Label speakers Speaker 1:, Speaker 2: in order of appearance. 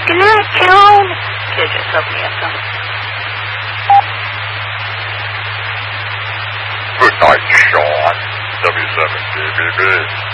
Speaker 1: Good night, Joan. KJ, tell me FM.
Speaker 2: Good night, Sean. W7KBB.